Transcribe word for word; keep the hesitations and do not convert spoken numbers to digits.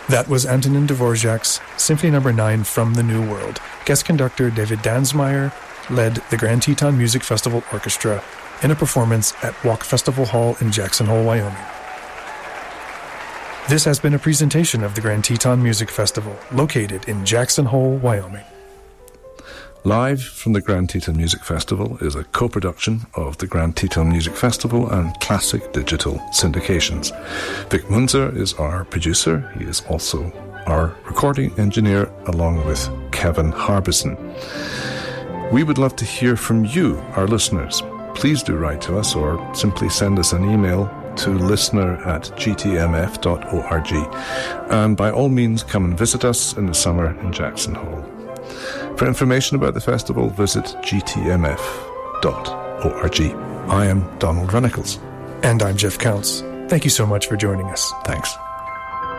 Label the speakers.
Speaker 1: That was Antonin Dvorak's Symphony Number nine from the New World. Guest conductor David Dansmeyer led the Grand Teton Music Festival Orchestra in a performance at Walk Festival Hall in Jackson Hole, Wyoming. This has been a presentation of the Grand Teton Music Festival, located in Jackson Hole, Wyoming.
Speaker 2: Live from the Grand Teton Music Festival is a co-production of the Grand Teton Music Festival and Classic Digital Syndications. Vic Munzer is our producer. He is also our recording engineer, along with Kevin Harbison. We would love to hear from you, our listeners. Please do write to us or simply send us an email to listener at g t m f dot org. And by all means, come and visit us in the summer in Jackson Hole. For information about the festival, visit g t m f dot org. I am Donald Runnickles.
Speaker 1: And I'm Jeff Counts. Thank you so much for joining us.
Speaker 2: Thanks.